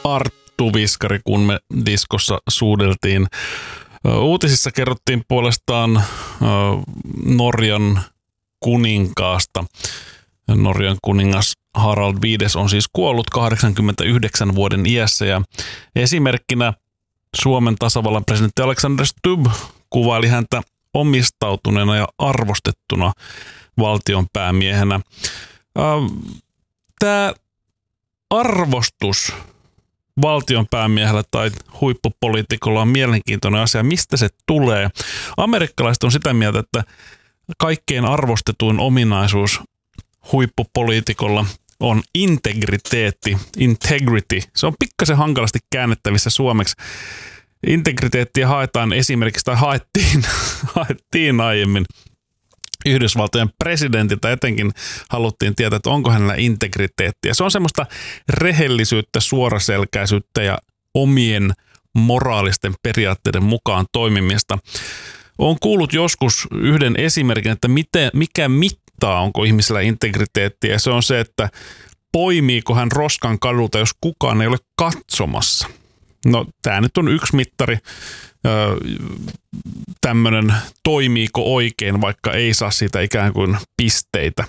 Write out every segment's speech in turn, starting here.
Arttu-viskari, kun me diskossa suudeltiin. Uutisissa kerrottiin puolestaan Norjan kuninkaasta. Norjan kuningas Harald V on siis kuollut 89 vuoden iässä ja esimerkkinä Suomen tasavallan presidentti Alexander Stubb kuvaili häntä omistautuneena ja arvostettuna valtionpäämiehenä. Tämä arvostus valtionpäämiehellä tai huippupoliitikolla on mielenkiintoinen asia. Mistä se tulee? Amerikkalaiset on sitä mieltä, että kaikkein arvostetuin ominaisuus huippupoliitikolla on integriteetti, integrity. Se on pikkasen hankalasti käännettävissä suomeksi. Integriteettiä haetaan esimerkiksi, tai haettiin aiemmin Yhdysvaltojen presidentiltä, etenkin haluttiin tietää, että onko hänellä integriteettiä. Se on semmoista rehellisyyttä, suoraselkäisyyttä ja omien moraalisten periaatteiden mukaan toimimista. Olen kuullut joskus yhden esimerkin, että mikä mittaa, onko ihmisellä integriteettiä. Se on se, että poimiiko hän roskan kadulta, jos kukaan ei ole katsomassa. No, tämä nyt on yksi mittari, tämmöinen toimiiko oikein, vaikka ei saa siitä ikään kuin pisteitä.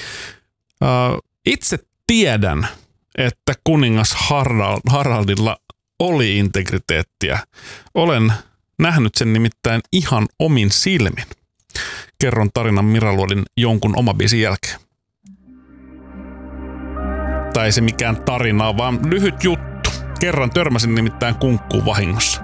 Itse tiedän, että kuningas Haraldilla oli integriteettiä. Olen nähnyt sen nimittäin ihan omin silmin. Kerron tarinan Mira Luodin jonkun oma biisin jälkeen. Tai ei se mikään tarina, vaan lyhyt juttu. Kerran törmäsin nimittäin kunkkuun vahingossa.